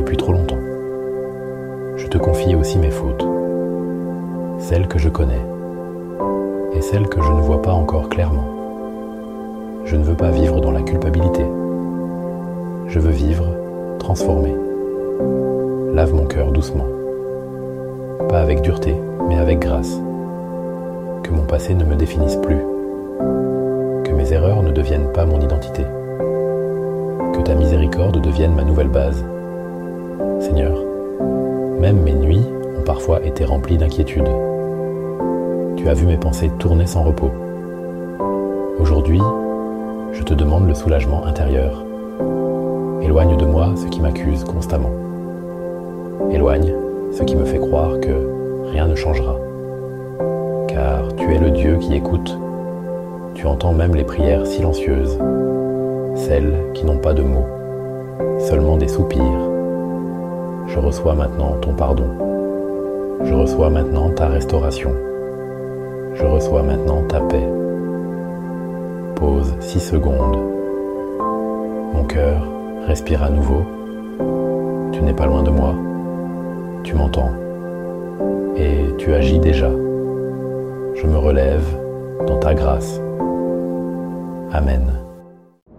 depuis trop longtemps. Je te confie aussi mes fautes, celles que je connais et celles que je ne vois pas encore clairement. Je ne veux pas vivre dans la culpabilité. Je veux vivre transformé. Lave mon cœur doucement. Pas avec dureté, mais avec grâce. Que mon passé ne me définisse plus. Que mes erreurs ne deviennent pas mon identité. Que ta miséricorde devienne ma nouvelle base. Seigneur, même mes nuits ont parfois été remplies d'inquiétude. Tu as vu mes pensées tourner sans repos. Aujourd'hui, je te demande le soulagement intérieur. Éloigne de moi ce qui m'accuse constamment. Éloigne ce qui me fait croire que rien ne changera. Car tu es le Dieu qui écoute. Tu entends même les prières silencieuses, celles qui n'ont pas de mots, seulement des soupirs. Je reçois maintenant ton pardon. Je reçois maintenant ta restauration. Je reçois maintenant ta paix. Pause 6 secondes. Mon cœur respire à nouveau. Tu n'es pas loin de moi. Tu m'entends. Et tu agis déjà. Je me relève dans ta grâce. Amen.